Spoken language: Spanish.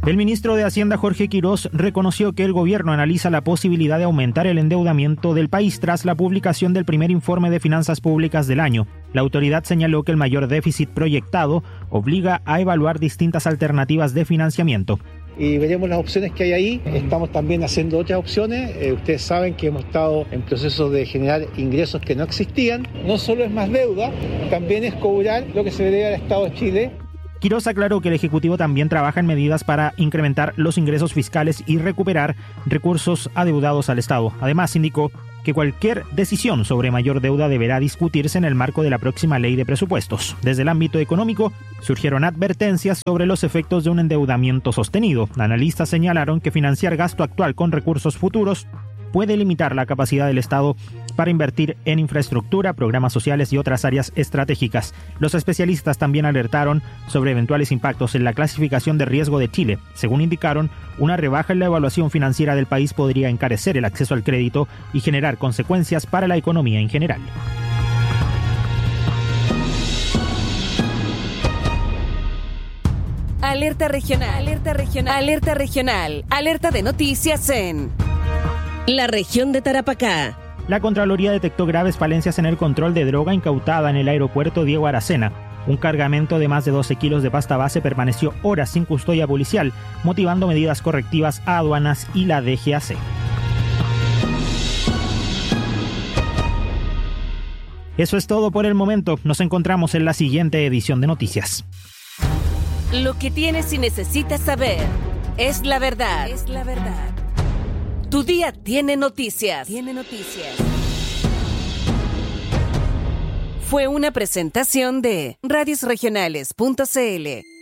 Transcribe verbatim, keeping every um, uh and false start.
El ministro de Hacienda, Jorge Quirós, reconoció que el gobierno analiza la posibilidad de aumentar el endeudamiento del país tras la publicación del primer informe de finanzas públicas del año. La autoridad señaló que el mayor déficit proyectado obliga a evaluar distintas alternativas de financiamiento. Y veremos las opciones que hay ahí. Estamos también haciendo otras opciones. Eh, ustedes saben que hemos estado en proceso de generar ingresos que no existían. No solo es más deuda, también es cobrar lo que se debe al Estado de Chile. Quirós aclaró que el Ejecutivo también trabaja en medidas para incrementar los ingresos fiscales y recuperar recursos adeudados al Estado. Además, indicó que cualquier decisión sobre mayor deuda deberá discutirse en el marco de la próxima ley de presupuestos. Desde el ámbito económico, surgieron advertencias sobre los efectos de un endeudamiento sostenido. Analistas señalaron que financiar gasto actual con recursos futuros puede limitar la capacidad del Estado para invertir en infraestructura, programas sociales y otras áreas estratégicas. Los especialistas también alertaron sobre eventuales impactos en la clasificación de riesgo de Chile. Según indicaron, una rebaja en la evaluación financiera del país podría encarecer el acceso al crédito y generar consecuencias para la economía en general. Alerta regional, alerta regional, alerta regional, alerta de noticias en la región de Tarapacá. La Contraloría detectó graves falencias en el control de droga incautada en el aeropuerto Diego Aracena. Un cargamento de más de doce kilos de pasta base permaneció horas sin custodia policial, motivando medidas correctivas a aduanas y la D G A C. Eso es todo por el momento. Nos encontramos en la siguiente edición de Noticias. Lo que tienes y necesitas saber es la verdad. Es la verdad. Tu día tiene noticias. Tiene noticias. Fue una presentación de radios regionales punto c l.